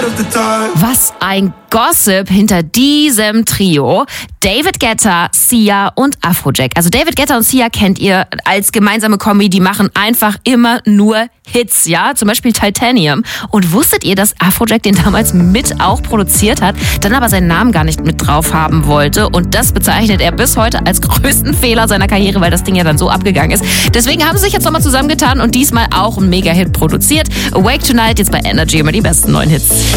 Was ein Gossip hinter diesem Trio. David Guetta, Sia und Afrojack. Also David Guetta und Sia kennt ihr als gemeinsame Kombi, die machen einfach immer nur Hits, ja? Zum Beispiel Titanium. Und wusstet ihr, dass Afrojack den damals mit auch produziert hat, dann aber seinen Namen gar nicht mit drauf haben wollte? Und das bezeichnet er bis heute als größten Fehler seiner Karriere, weil das Ding ja dann so abgegangen ist. Deswegen haben sie sich jetzt nochmal zusammengetan und diesmal auch einen Mega-Hit produziert. Awake Tonight, jetzt bei Energy, immer die besten neuen Hits.